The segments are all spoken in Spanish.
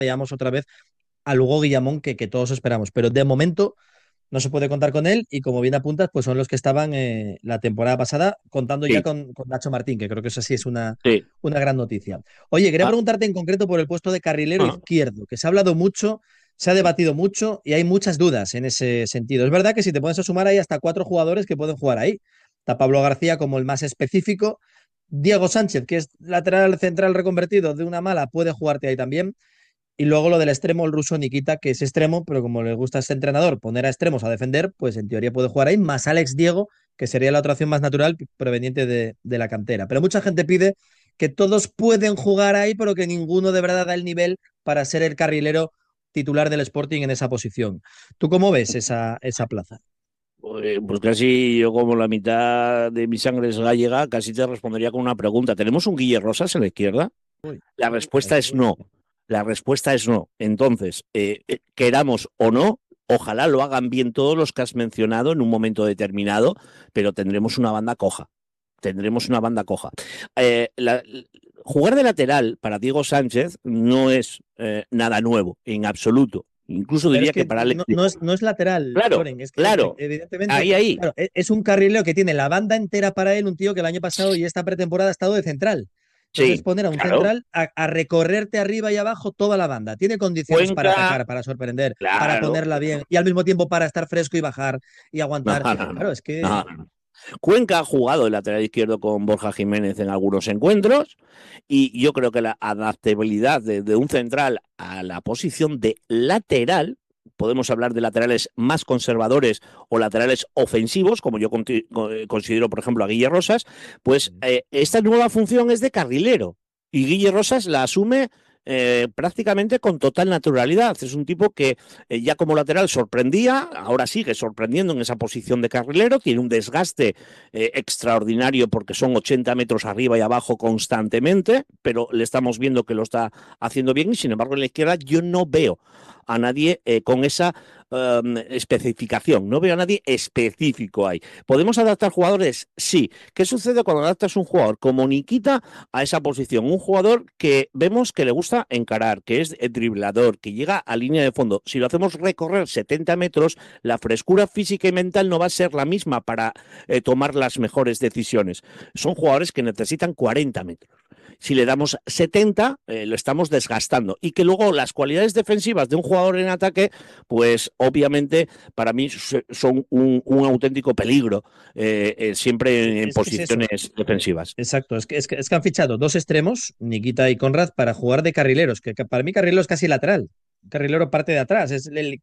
veamos otra vez al Hugo Guillamón que todos esperamos. Pero de momento no se puede contar con él y como bien apuntas, pues son los que estaban la temporada pasada, contando ya Sí, con Nacho Martín, que creo que eso sí es sí. una gran noticia. Oye, quería Ah, preguntarte en concreto por el puesto de carrilero ah, izquierdo, que se ha hablado mucho, se ha debatido mucho y hay muchas dudas en ese sentido. Es verdad que si te pones a sumar hay hasta 4 jugadores que pueden jugar ahí. Está Pablo García como el más específico. Diego Sánchez, que es lateral central reconvertido de una mala, puede jugarte ahí también. Y luego lo del extremo, el ruso Nikita, que es extremo, pero como le gusta a este entrenador poner a extremos a defender, pues en teoría puede jugar ahí, más Alex Diego, que sería la otra opción más natural proveniente de la cantera. Pero mucha gente pide que todos pueden jugar ahí, pero que ninguno de verdad da el nivel para ser el carrilero titular del Sporting en esa posición. ¿Tú cómo ves esa plaza? pues casi yo, como la mitad de mi sangre es gallega, casi te respondería con una pregunta. ¿Tenemos un Guille Rosas en la izquierda? Uy, La respuesta esa es es buena. no. La respuesta es no. Entonces, queramos o no, ojalá lo hagan bien todos los que has mencionado en un momento determinado, pero tendremos una banda coja. Tendremos una banda coja. Jugar de lateral para Diego Sánchez no es nada nuevo, en absoluto. Incluso Pero es diría que que para Alex no, no Diego. es, no es lateral, Claro, Loren, es que claro. evidentemente, Ahí. claro, es un carrilero que tiene la banda entera para él, un tío que el año pasado y esta pretemporada ha estado de central. Entonces Sí, poner a un claro. central a recorrerte arriba y abajo toda la banda. Tiene condiciones para Cuenca, atacar, para sorprender, para claro. ponerla bien y al mismo tiempo para estar fresco y bajar y No, aguantar. no, no. Claro, es que No, no. Cuenca ha jugado el lateral izquierdo con Borja Jiménez en algunos encuentros y yo creo que la adaptabilidad de un central a la posición de lateral, podemos hablar de laterales más conservadores o laterales ofensivos, como yo considero, por ejemplo, a Guille Rosas, pues esta nueva función es de carrilero y Guille Rosas la asume prácticamente con total naturalidad. Es un tipo que ya como lateral sorprendía, ahora sigue sorprendiendo en esa posición de carrilero, tiene un desgaste extraordinario porque son 80 metros arriba y abajo constantemente, pero le estamos viendo que lo está haciendo bien y sin embargo en la izquierda yo no veo a nadie con esa especificación, no veo a nadie específico ahí. ¿Podemos adaptar jugadores? Sí. ¿Qué sucede cuando adaptas un jugador como Nikita a esa posición? Un jugador que vemos que le gusta encarar, que es driblador, que llega a línea de fondo. Si lo hacemos recorrer 70 metros, la frescura física y mental no va a ser la misma para tomar las mejores decisiones. Son jugadores que necesitan 40 metros. Si le damos 70, lo estamos desgastando. Y que luego las cualidades defensivas de un jugador en ataque, pues obviamente para mí son un auténtico peligro, siempre en es que es eso. posiciones defensivas. Exacto, es que han fichado dos extremos, Nikita y Conrad, para jugar de carrileros, que para mí carrilero es casi lateral. Carrilero parte de atrás,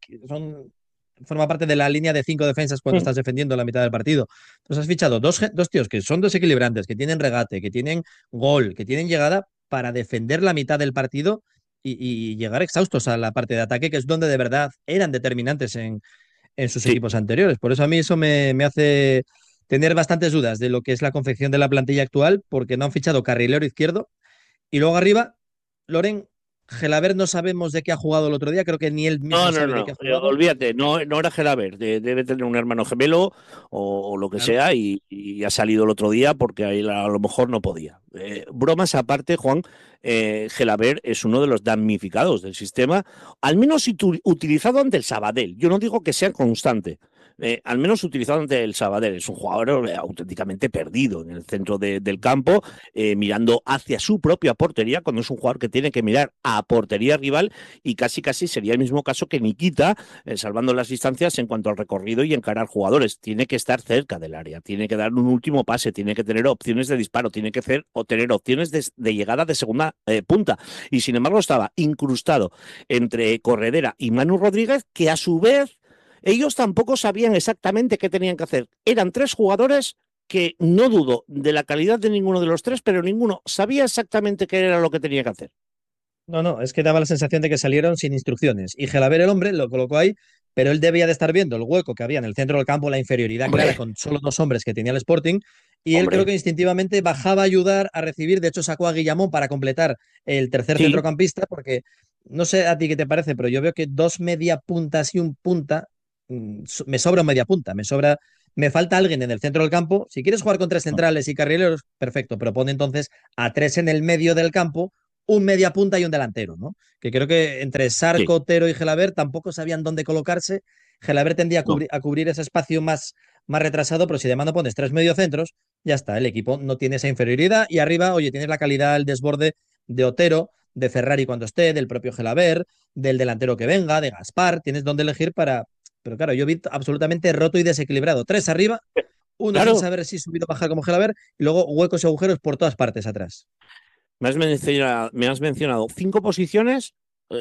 forma parte de la línea de 5 defensas cuando estás defendiendo la mitad del partido. Entonces has fichado dos tíos que son desequilibrantes, que tienen regate, que tienen gol, que tienen llegada para defender la mitad del partido y llegar exhaustos a la parte de ataque, que es donde de verdad eran determinantes en sus Sí, equipos anteriores. Por eso a mí eso me hace tener bastantes dudas de lo que es la confección de la plantilla actual, porque no han fichado carrilero izquierdo. Y luego arriba, Loren Gelabert no sabemos de qué ha jugado el otro día, creo que ni él no, mismo no, sabe de qué no, ha jugado. olvídate, no, no era Gelaber, debe tener un hermano gemelo o lo que Claro. sea y ha salido el otro día porque ahí a lo mejor no podía. Bromas aparte, Juan, Gelaber es uno de los damnificados del sistema, al menos utilizado ante el Sabadell. Yo no digo que sea constante. Al menos utilizado ante el Sabadell. Es un jugador auténticamente perdido en el centro del campo, mirando hacia su propia portería, cuando es un jugador que tiene que mirar a portería rival y casi casi sería el mismo caso que Nikita, salvando las distancias en cuanto al recorrido y encarar jugadores. Tiene que estar cerca del área, tiene que dar un último pase, tiene que tener opciones de disparo, tiene que tener opciones de llegada de segunda punta. Y sin embargo estaba incrustado entre Corredera y Manu Rodríguez, que a su vez ellos tampoco sabían exactamente qué tenían que hacer. Eran tres jugadores que no dudo de la calidad de ninguno de los tres, pero ninguno sabía exactamente qué era lo que tenía que hacer. No, no, es que daba la sensación de que salieron sin instrucciones. Y Gelabert, el hombre, lo colocó ahí, pero él debía de estar viendo el hueco que había en el centro del campo, la inferioridad clara Hombre, con solo dos hombres que tenía el Sporting. Y él creo hombre, que instintivamente bajaba a ayudar a recibir. De hecho, sacó a Guillamón para completar el tercer sí, centrocampista, porque no sé a ti qué te parece, pero yo veo que dos media puntas y un punta, me sobra un media punta, me falta alguien en el centro del campo. Si quieres jugar con tres centrales y carrileros, perfecto, pero pone entonces a tres en el medio del campo un media punta y un delantero, ¿no? Que creo que entre Sí, Sarco, Otero y Gelabert tampoco sabían dónde colocarse. Gelabert tendía no. a cubrir ese espacio más retrasado, pero si de mano pones tres mediocentros, ya está, el equipo no tiene esa inferioridad y arriba, oye, tienes la calidad, el desborde de Otero, de Ferrari cuando esté, del propio Gelabert, del delantero que venga, de Gaspar, tienes dónde elegir para... Pero claro, yo vi absolutamente roto y desequilibrado. Tres arriba, uno sin Claro, saber si subir o bajar como Gelabert, y luego huecos y agujeros por todas partes atrás. me has mencionado 5 posiciones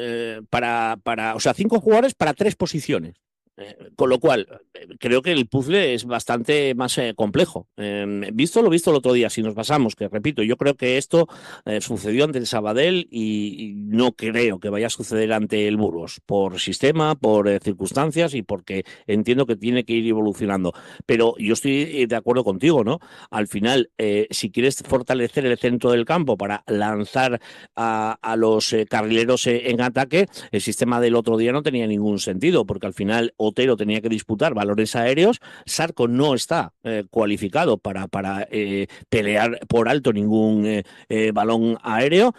o sea, 5 jugadores para 3 posiciones. Con lo cual, creo que el puzzle es bastante más complejo. Visto lo visto el otro día, si nos basamos, que repito, yo creo que esto sucedió ante el Sabadell y no creo que vaya a suceder ante el Burgos, por sistema, por circunstancias y porque entiendo que tiene que ir evolucionando. Pero yo estoy de acuerdo contigo, ¿no? Al final, si quieres fortalecer el centro del campo para lanzar a los carrileros en ataque, el sistema del otro día no tenía ningún sentido, porque al final Otero tenía que disputar valores aéreos, Sarco no está cualificado para pelear por alto ningún balón aéreo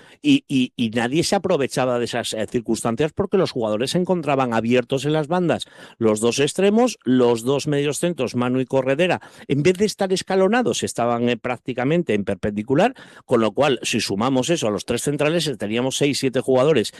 y nadie se aprovechaba de esas circunstancias porque los jugadores se encontraban abiertos en las bandas, los dos extremos, los dos medios centros, Manu y Corredera, en vez de estar escalonados, estaban prácticamente en perpendicular, con lo cual, si sumamos eso a los tres centrales, teníamos 6, 7 jugadores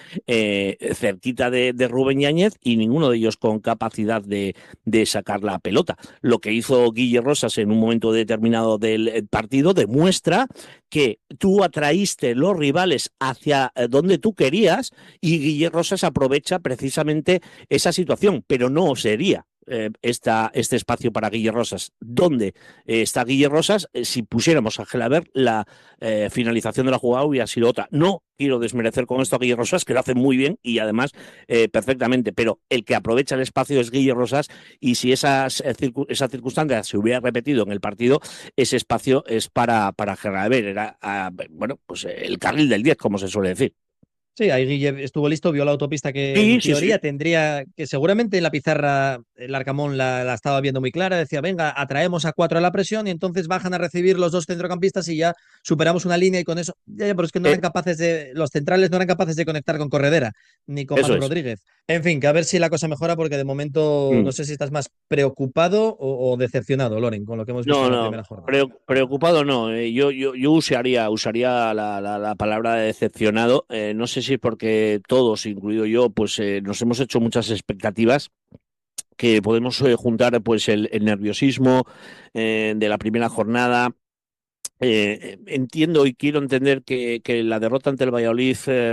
cerquita de Rubén Yáñez y ninguno de ellos con capacidad de sacar la pelota. Lo que hizo Guille Rosas en un momento determinado del partido demuestra que tú atraíste los rivales hacia donde tú querías y Guille Rosas aprovecha precisamente esa situación, pero no sería este espacio para Guille Rosas. ¿Dónde está Guille Rosas? Si pusiéramos a Gelabert, la finalización de la jugada hubiera sido otra. No quiero desmerecer con esto a Guille Rosas, que lo hace muy bien y además perfectamente, pero el que aprovecha el espacio es Guille Rosas y si esa circunstancia se hubiera repetido en el partido, ese espacio es para Gelabert. Era, bueno, pues el carril del 10, como se suele decir. Sí, ahí Guille estuvo listo, vio la autopista que en Sí, sí, sí. teoría tendría, que seguramente en la pizarra el Arcamón la estaba viendo muy clara, decía, venga, atraemos a cuatro a la presión y entonces bajan a recibir los dos centrocampistas y ya superamos una línea y con eso, ya, pero es que no eran Eh, capaces los centrales no eran capaces de conectar con Corredera ni con eso Manu es. Rodríguez. En fin, que a ver si la cosa mejora porque de momento Mm. no sé si estás más preocupado o decepcionado, Loren, con lo que hemos visto No, en la no, primera jornada. preocupado no. Yo usaría la palabra de decepcionado. No sé si porque todos, incluido yo, pues nos hemos hecho muchas expectativas que podemos juntar pues el nerviosismo de la primera jornada. Entiendo y quiero entender que la derrota ante el Valladolid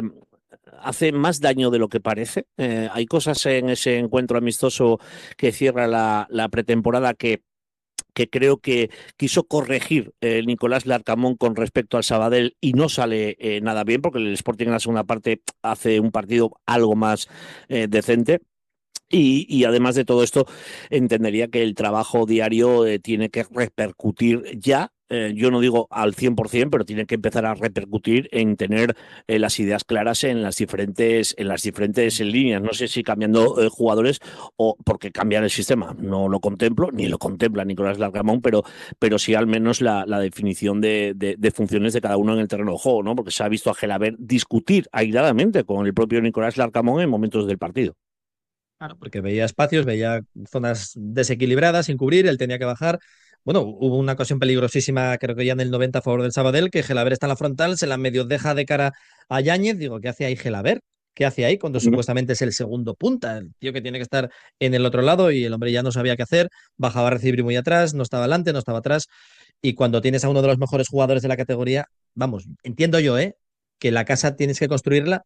hace más daño de lo que parece. Hay cosas en ese encuentro amistoso que cierra la pretemporada que creo que quiso corregir Nicolás Larcamón con respecto al Sabadell y no sale nada bien porque el Sporting en la segunda parte hace un partido algo más decente. Y además de todo esto, entendería que el trabajo diario tiene que repercutir ya. Yo no digo al 100%, pero tiene que empezar a repercutir en tener las ideas claras en las diferentes líneas. No sé si cambiando jugadores o porque cambiar el sistema. No lo contemplo, ni lo contempla Nicolás Larcamón, pero sí al menos la definición de funciones de cada uno en el terreno de juego, ¿no? Porque se ha visto a Gelabert discutir airadamente con el propio Nicolás Larcamón en momentos del partido. Claro, porque veía espacios, veía zonas desequilibradas sin cubrir, él tenía que bajar. Bueno, hubo una ocasión peligrosísima, creo que ya en el 90 a favor del Sabadell, que Gelabert está en la frontal, se la medio deja de cara a Yáñez. Digo, ¿qué hace ahí Gelabert? ¿Qué hace ahí cuando supuestamente es el segundo punta? El tío que tiene que estar en el otro lado y el hombre ya no sabía qué hacer, bajaba a recibir muy atrás, no estaba adelante, no estaba atrás. Y cuando tienes a uno de los mejores jugadores de la categoría, vamos, entiendo yo, ¿eh? Que la casa tienes que construirla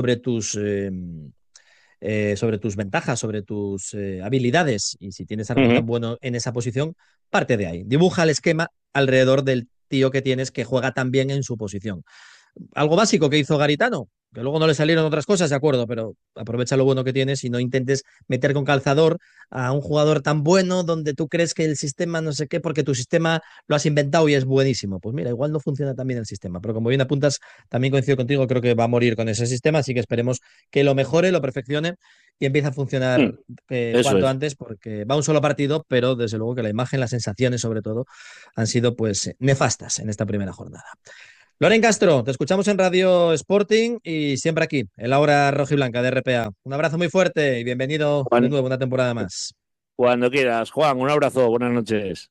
sobre tus ventajas, sobre tus habilidades. Y si tienes a alguien tan Ujú. bueno en esa posición, parte de ahí. Dibuja el esquema alrededor del tío que tienes que juega tan bien en su posición. Algo básico que hizo Garitano, que luego no le salieron otras cosas, de acuerdo, pero aprovecha lo bueno que tienes y no intentes meter con calzador a un jugador tan bueno donde tú crees que el sistema no sé qué, porque tu sistema lo has inventado y es buenísimo. Pues mira, igual no funciona tan bien el sistema, pero como bien apuntas, también coincido contigo, creo que va a morir con ese sistema, así que esperemos que lo mejore, lo perfeccione y empiece a funcionar Eso cuanto es. antes, porque va un solo partido, pero desde luego que la imagen, las sensaciones sobre todo, han sido pues nefastas en esta primera jornada. Loren Castro, te escuchamos en Radio Sporting y siempre aquí, en la hora rojiblanca de RPA. Un abrazo muy fuerte y bienvenido de Juan, nuevo una temporada más. cuando quieras. Juan, un abrazo, buenas noches.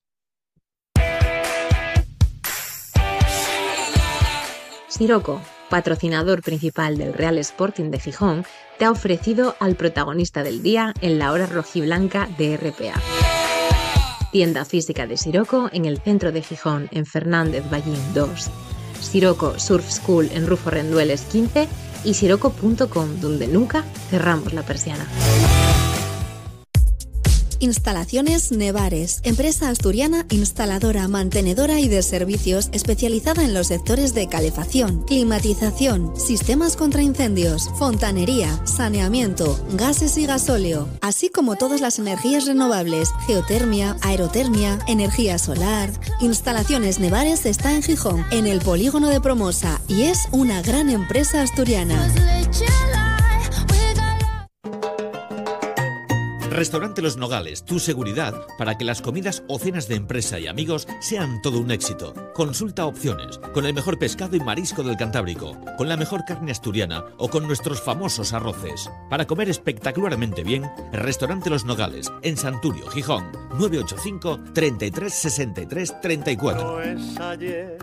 Siroco, patrocinador principal del Real Sporting de Gijón, te ha ofrecido al protagonista del día en la hora rojiblanca de RPA. Tienda física de Siroco en el centro de Gijón, en Fernández Ballín 2. Siroco Surf School en Rufo Rendueles 15 y siroco.com, donde nunca cerramos la persiana. Instalaciones Nevares, empresa asturiana instaladora, mantenedora y de servicios especializada en los sectores de calefacción, climatización, sistemas contra incendios, fontanería, saneamiento, gases y gasóleo, así como todas las energías renovables, geotermia, aerotermia, energía solar. Instalaciones Nevares está en Gijón, en el polígono de Promosa, y es una gran empresa asturiana. Restaurante Los Nogales, tu seguridad para que las comidas o cenas de empresa y amigos sean todo un éxito. Consulta opciones, con el mejor pescado y marisco del Cantábrico, con la mejor carne asturiana o con nuestros famosos arroces. Para comer espectacularmente bien, Restaurante Los Nogales, en Santurio, Gijón, 985 33 63 34. No es ayer.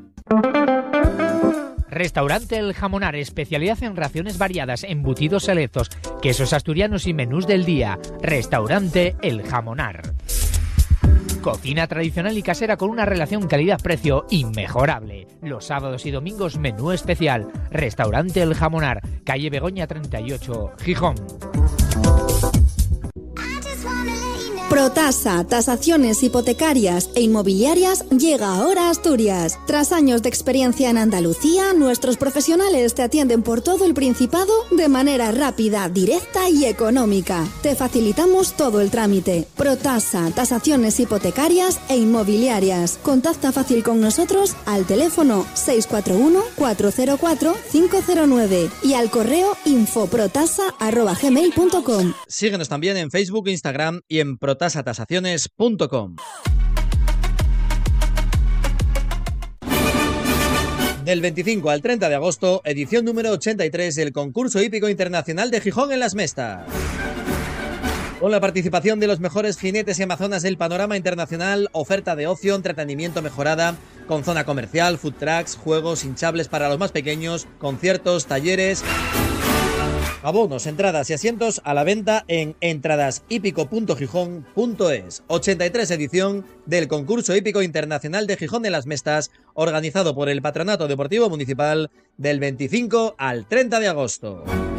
Restaurante El Jamonar, especialidad en raciones variadas, embutidos selectos, quesos asturianos y menús del día. Restaurante El Jamonar. Cocina tradicional y casera con una relación calidad-precio inmejorable. Los sábados y domingos menú especial. Restaurante El Jamonar, calle Begoña 38, Gijón. Protasa, tasaciones hipotecarias e inmobiliarias, llega ahora a Asturias. Tras años de experiencia en Andalucía, nuestros profesionales te atienden por todo el Principado de manera rápida, directa y económica. Te facilitamos todo el trámite. Protasa, tasaciones hipotecarias e inmobiliarias. Contacta fácil con nosotros al teléfono 641-404-509 y al correo infoprotasa@gmail.com. Síguenos también en Facebook, Instagram y en protasatasaciones.com. Del 25 al 30 de agosto, edición número 83 del Concurso Hípico Internacional de Gijón en Las Mestas. Con la participación de los mejores jinetes y amazonas del panorama internacional, oferta de ocio, entretenimiento mejorada, con zona comercial, food trucks, juegos, hinchables para los más pequeños, conciertos, talleres. Abonos, entradas y asientos a la venta en entradashípico.gijón.es. 83 edición del Concurso Hípico Internacional de Gijón de las Mestas, organizado por el Patronato Deportivo Municipal del 25 al 30 de agosto.